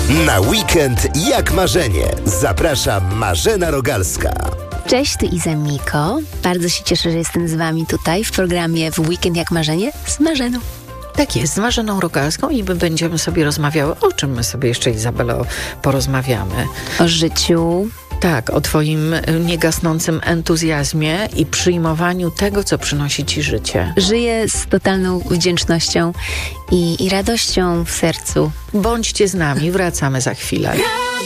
Na weekend jak marzenie. Zaprasza Marzena Rogalska. Cześć, tu Iza Miko. Bardzo się cieszę, że jestem z wami tutaj w programie W Weekend jak marzenie z Marzeną. Tak jest, z Marzeną Rogalską i my będziemy sobie rozmawiały, o czym my sobie jeszcze, Izabelo, porozmawiamy. O życiu. Tak, o twoim niegasnącym entuzjazmie i przyjmowaniu tego, co przynosi ci życie. Żyję z totalną wdzięcznością i radością w sercu. Bądźcie z nami, wracamy za chwilę.